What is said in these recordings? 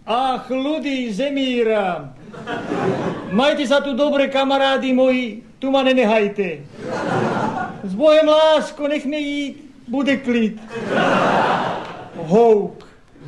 Ach, ľudí Zemíra. Majte sa tu dobre, kamarádi moji, tu ma nenehajte. S Bohem, lásko, nech mi ísť, bude klid. Houk.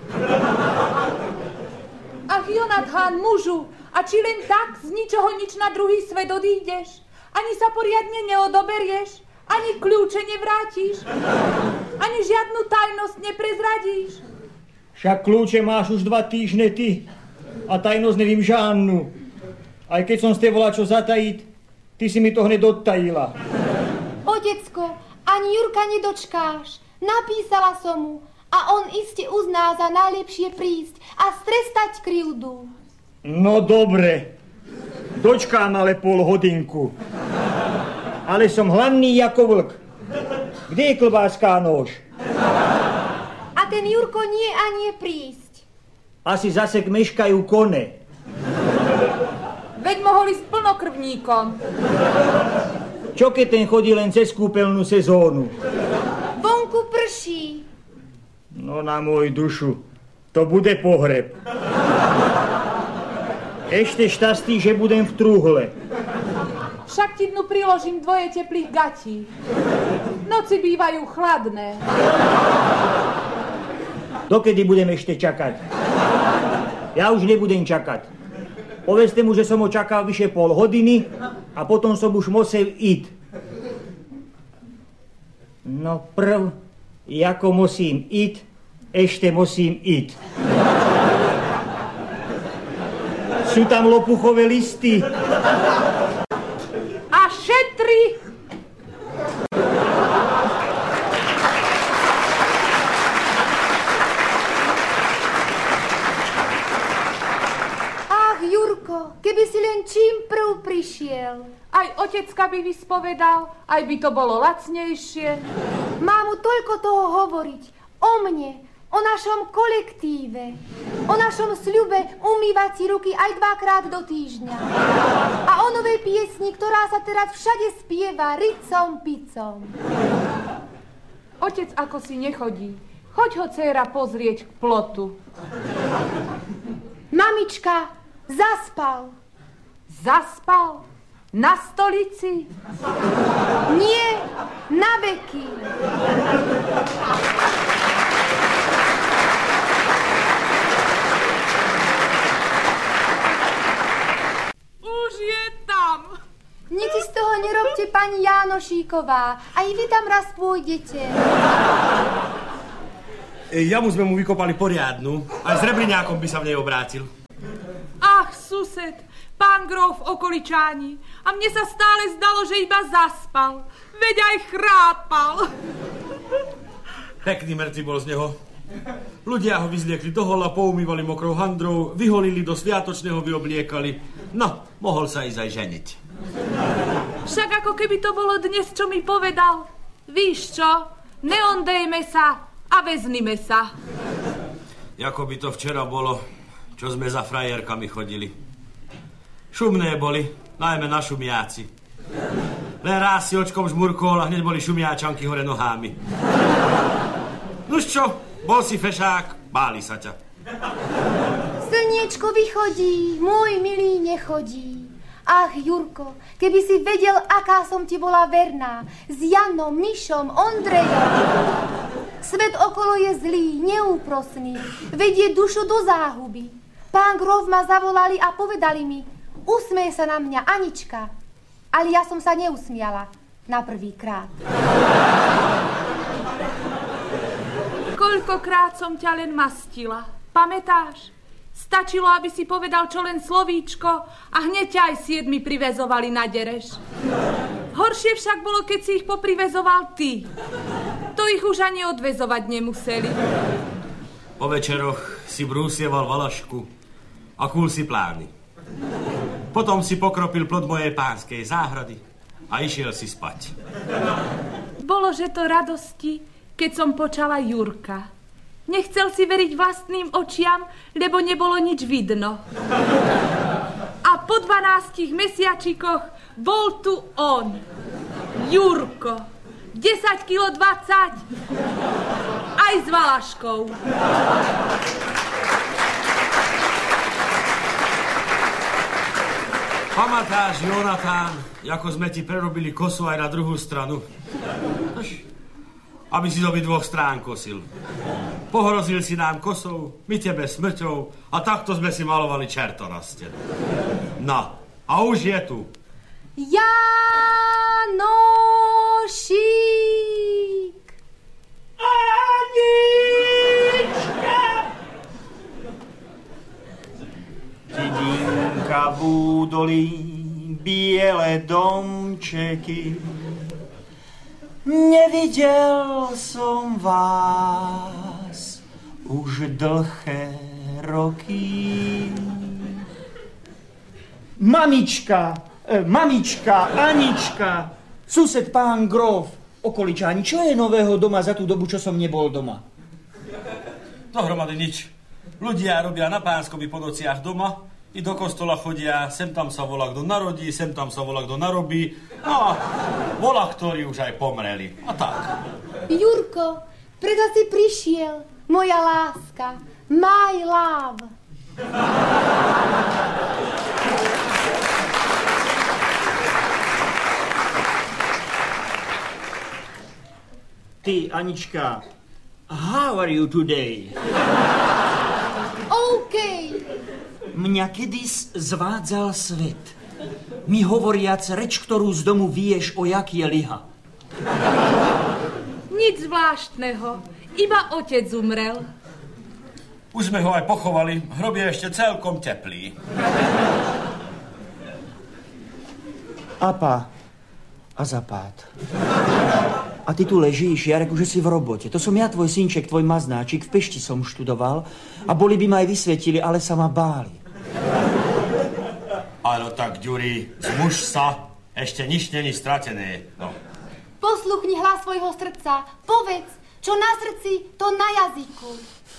Ach, Jonathan, mužu, a či len tak z ničoho nič na druhý svet odídeš? Ani sa poriadne neodoberieš? Ani kľúče nevrátiš? Ani žiadnu tajnosť neprezradíš? Však kľúče máš už 2 týždne ty a tajnosť nevím žádnu. Aj keď som ste volal čo zatajiť, ty si mi to hneď odtajila. Otecko, ani Jurka nedočkáš. Napísala som mu a on iste uzná za najlepšie prísť a strestať krivdu. No dobre, dočkám ale pol hodinku. Ale som hladný ako vlk. Kde je klobáska a nôž? A ten Jurko nie a nie prísť. Asi zase meškajú kone. Veď mohol ísť plnokrvníkom. Čo keď ten chodí len cez kúpeľnú sezónu? Vonku prší. No na môj dušu, to bude pohreb. Ešte šťastí, že budem v trúhle. Však ti dnu priložím 2 teplých gatí. Noci bývajú chladné. Dokedy budem ešte čakať? Ja už nebudem čakať. Povedzte mu, že som ho čakal vyše pol hodiny a potom som už musel ísť. No prv, ako musím ísť, ešte musím ísť. Sú tam lopuchové listy. A šetri! Ach, Jurko, keby si len čím prv prišiel. Aj otecka by vyspovedal, aj by to bolo lacnejšie. Mám mu toľko toho hovoriť. O mne, o našom kolektíve, o našom sľube umývať si ruky aj 2-krát do týždňa. A o novej piesni, ktorá sa teraz všade spieva ricom picom. Otec ako si nechodí. Choď ho, dcéra, pozrieť k plotu. Mamička, zaspal. Zaspal? Na stolici? Nie, na veky. Už je tam. Nič z toho nerobte, pani Jánošíková. Aj vy tam raz pôjdete. Jamu sme mu vykopali poriadnu. Aj s rebliňákom by sa v nej obrátil. Ach, sused, pán grof okoličáni. A mne sa stále zdalo, že iba zaspal. Veď aj chrápal. Pekný mŕtvy bol z neho. Ľudia ho vyzliekli do hola, poumývali mokrou handrou, vyholili do sviatočného, vyobliekali. No, mohol sa ísť aj ženiť. Však ako keby to bolo dnes, čo mi povedal. Víš čo? Neondejme sa a veznime sa. Ako by to včera bolo, čo sme za frajerkami chodili. Šumné boli, najmä na šumiaci. Len raz si očkom žmurkol a hneď boli šumiačanky hore nohami. Nuž čo, bol si fešák, báli sa ťa. Slniečko vychodí, môj milý nechodí. Ach, Jurko, keby si vedel, aká som ti bola verná. S Janom, Mišom, Ondrejom. Svet okolo je zlý, neúprosný. Vedie dušu do záhuby. Pán grof ma zavolali a povedali mi, usmeje sa na mňa Anička. Ale ja som sa neusmiala na prvýkrát. Koľkokrát som ťa len mastila. Pamätáš? Stačilo, aby si povedal čo len slovíčko a hneď ťa aj 7 priväzovali na dereš. Horšie však bolo, keď si ich popriväzoval ty. To ich už ani odväzovať nemuseli. Po večeroch si brúsieval valašku a kúl si plány. Potom si pokropil plod mojej pánskej záhrady a išiel si spať. Bolo, že to radosti, keď som počala Jurka. Nechcel si veriť vlastným očiam, lebo nebolo nič vidno. A po 12 mesiačikoch bol tu on, Jurko. 10 kilo 20, aj s valaškou. Pamatáš, Jonatán, ako sme ti prerobili kosu aj na druhú stranu? Aby si z obidvoch strán kosil. Pohrozil si nám kosou, my tebe smrťou a takto sme si malovali čerto na stenu. No, a už je tu. Janošík! Anička! Dedinka v údolí, biele domčeky. Nevidel som vás už dlhé roky. Mamička, Anička, sused pán Grof, okoličáni, čo je nového doma za tú dobu, čo som nebol doma? Dohromady nič. Ľudia robia na pánskom i po nociach doma, i do kostola chodia, sem tam sa volá, kto narodí, sem tam sa volá, kto narobí, no a volá, ktorí už aj pomreli. A tak. Jurko, preda si prišiel, moja láska, my love. Ty, Anička, how are you today? OK. Mňa kedys zvádzal svet. Mi hovoriac reč, ktorú z domu vieš, o jak je liha. Nič zvláštneho, iba otec umrel. Už sme ho aj pochovali, hrob je ešte celkom teplý. Apa a zapád. A ty tu ležíš, Jarek, že si v robote. To som ja, tvoj synček, tvoj maznáčik, v Pešti som študoval a boli by ma aj vysvetili, ale sa ma báli. Áno tak, Ďuri, zmuž sa, ešte nič není stratené. No. Posluchni hlas svojho srdca. Povedz, čo na srdci, to na jazyku.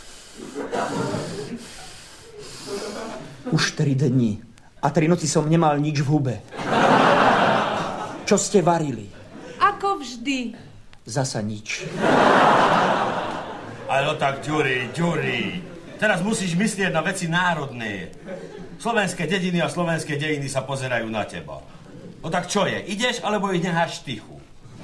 Už 3 dni a 3 noci som nemal nič v hube. Čo ste varili? Ako vždy. Zasa nič. Ale tak, Ďuri, teraz musíš myslieť na veci národné. Slovenské dediny a slovenské dejiny sa pozerajú na teba. No tak čo je, ideš, alebo ich necháš tichu?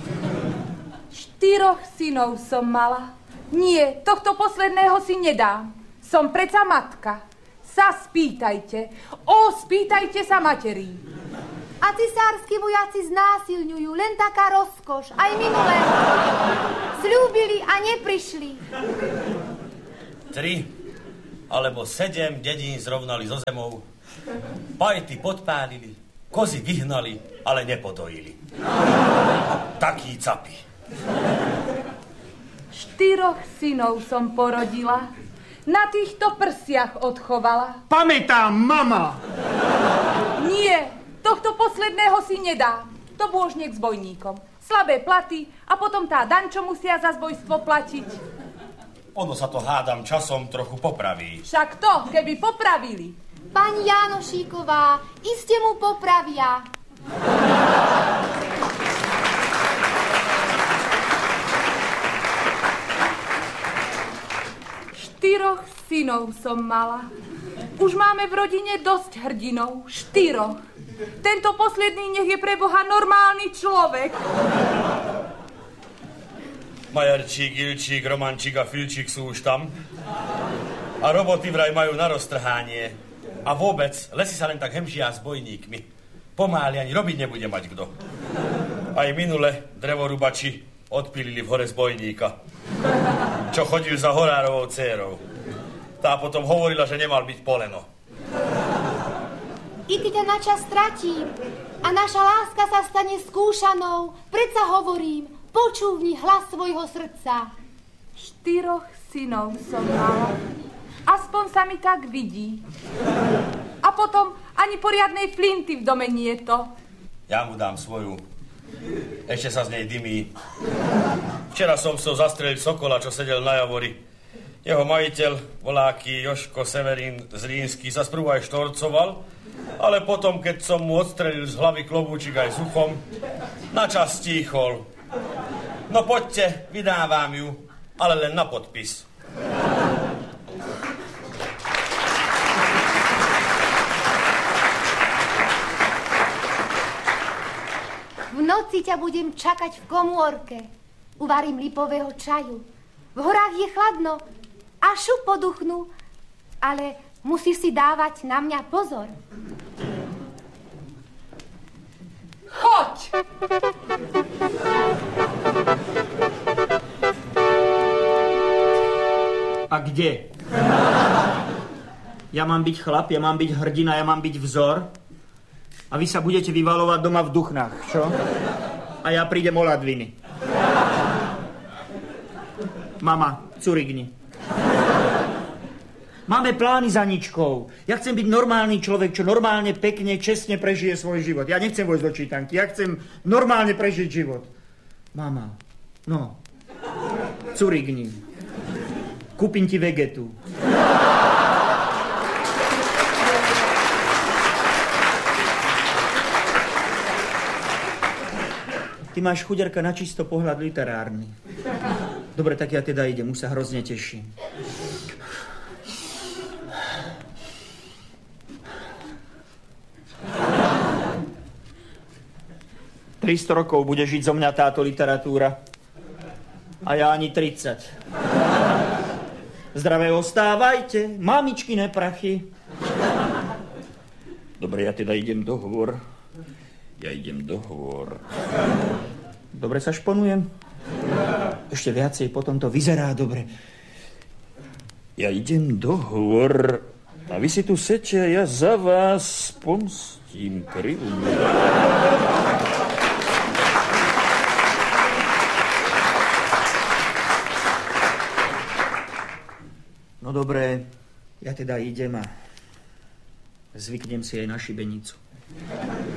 4 synov som mala. Nie, tohto posledného si nedám. Som preca matka. Sa spýtajte. Spýtajte sa materí. A cisársky vojaci znásilňujú, len taká rozkoš. Aj minulé. Sľúbili a neprišli. 3 alebo 7 dedín zrovnali so zemou. Pajty podpálili, kozy vyhnali, ale nepodojili. Takí capi. 4 synov som porodila. Na týchto prsiach odchovala. Pamätám, mama! Nie, tohto posledného si nedám. To bôžnik s bojníkom. Slabé platy a potom tá daň, čo musia za zbojstvo platiť. Ono sa to, hádam, časom trochu popraví. Však to, keby popravili. Pani Janošíková, iste mu popravia. Štyroch synov som mala. Už máme v rodine dosť hrdinov. 4. Tento posledný nech je pre Boha normálny človek. Majarčík, Ilčík, Romančík a Filčík sú už tam. A roboty vraj majú na roztrhanie. A vôbec, lesy sa len tak hemžia s bojníkmi. Pomáli ani robiť nebude mať kto. Aj minule drevorubači odpílili v hore z bojníka, čo chodil za horárovou dcérou. Tá potom hovorila, že nemal byť poleno. I keď ťa na čas stratím a naša láska sa stane skúšanou, predsa hovorím, počúvni hlas svojho srdca. 4 synov som mala. Aspoň sa mi tak vidí. A potom ani poriadnej flinty v dome nie je to. Ja mu dám svoju. Ešte sa z nej dymí. Včera som chcel zastreliť sokola, čo sedel na javori. Jeho majiteľ, voláky Joško Severín Zrínsky, sa sprvu aj štorcoval, ale potom, keď som mu odstrelil z hlavy klobúčik aj s uchom, načas stíchol. No poďte, vydávam ju, ale len na podpis. noci ťa budem čakať v komórke. Uvarím lipového čaju. V horách je chladno a šup poduchnú, ale musíš si dávať na mňa pozor. Choď! A kde? Ja mám byť chlap, ja mám byť hrdina, ja mám byť vzor. A vy sa budete vyvalovať doma v Duchnách, čo? A ja prídem o ladviny. Mama, curigni. Máme plány za Ničkou. Ja chcem byť normálny človek, čo normálne, pekne, čestne prežije svoj život. Ja nechcem vojsť do čítanky, ja chcem normálne prežiť život. Mama, no, curigni. Kúpim ti vegetu. Ty máš, chuderka, na čisto pohľad literárny. Dobre, tak ja teda idem, už sa hrozne teším. Tristo rokov bude žiť zo mňa táto literatúra. A ja ani 30. Zdravé ostávajte, mamičkine prachy. Dobre, ja teda idem do hôr. Dobre sa šponujem? Ešte viacej, potom to vyzerá dobre. Ja idem do hôr. A vy si tu sete a ja za vás pomstím krivdu. No dobré, ja teda idem a zvyknem si aj na šibenicu.